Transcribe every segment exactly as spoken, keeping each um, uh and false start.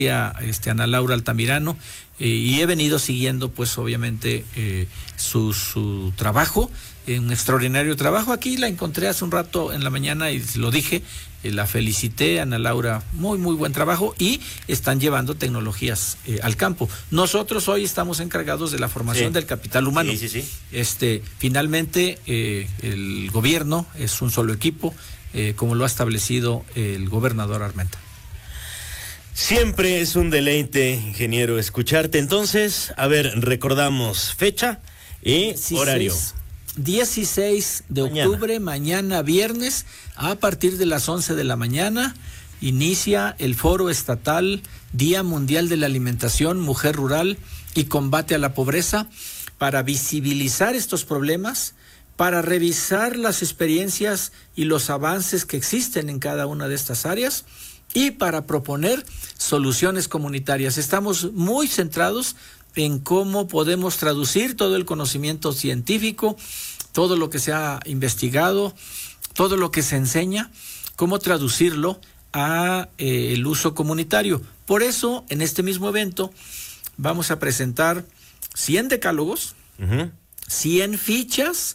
Este, Ana Laura Altamirano, eh, y he venido siguiendo pues obviamente eh, su, su trabajo, eh, un extraordinario trabajo. Aquí la encontré hace un rato en la mañana y lo dije, eh, la felicité, Ana Laura, muy muy buen trabajo, y están llevando tecnologías eh, al campo. Nosotros hoy estamos encargados de la formación sí. del capital humano. Sí, sí, sí. Este, finalmente eh, el gobierno es un solo equipo, eh, como lo ha establecido el gobernador Armenta. Siempre es un deleite, ingeniero, escucharte. Entonces, a ver, recordamos fecha y dieciséis, horario. dieciséis de octubre, mañana. mañana viernes, a partir de las once de la mañana, inicia el Foro Estatal Día Mundial de la Alimentación, Mujer Rural y Combate a la Pobreza, para visibilizar estos problemas, para revisar las experiencias y los avances que existen en cada una de estas áreas, y para proponer soluciones comunitarias. Estamos muy centrados en cómo podemos traducir todo el conocimiento científico, todo lo que se ha investigado, todo lo que se enseña, cómo traducirlo a eh, el uso comunitario. Por eso, en este mismo evento, vamos a presentar cien decálogos, uh-huh. cien fichas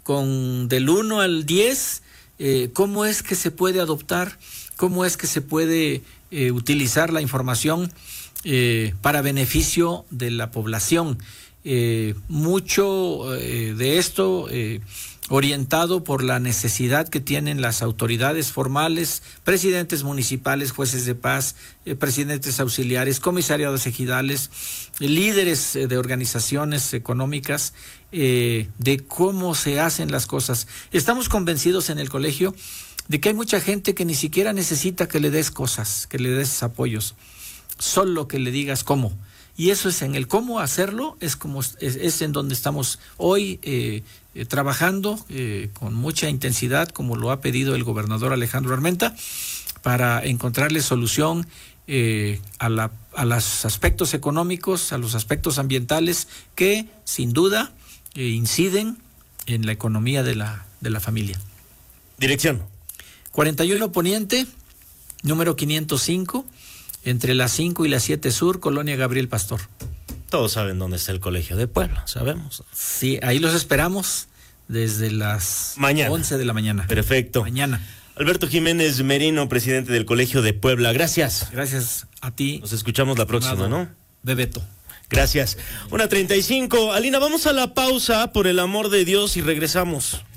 con del uno al diez, eh, cómo es que se puede adoptar, cómo es que se puede eh, utilizar la información eh, para beneficio de la población. Eh, mucho eh, de esto eh, orientado por la necesidad que tienen las autoridades formales, presidentes municipales, jueces de paz, eh, presidentes auxiliares, comisariados ejidales, eh, líderes eh, de organizaciones económicas, eh, de cómo se hacen las cosas. Estamos convencidos en el colegio de que hay mucha gente que ni siquiera necesita que le des cosas, que le des apoyos, solo que le digas cómo. Y eso es en el cómo hacerlo, es como es, es en donde estamos hoy eh, eh, trabajando eh, con mucha intensidad, como lo ha pedido el gobernador Alejandro Armenta, para encontrarle solución eh, a, la, a los aspectos económicos, a los aspectos ambientales que sin duda eh, inciden en la economía de la, de la familia. Dirección. cuarenta y uno Poniente, número quinientos cinco, entre las cinco y las siete Sur, Colonia Gabriel Pastor. Todos saben dónde está el Colegio de Puebla, sabemos. Sí, ahí los esperamos desde las mañana. once de la mañana. Perfecto. Mañana. Alberto Jiménez Merino, presidente del Colegio de Puebla, gracias. Gracias a ti. Nos escuchamos la próxima, ¿no? Bebeto. Gracias. una treinta y cinco. Alina, vamos a la pausa, por el amor de Dios, y regresamos.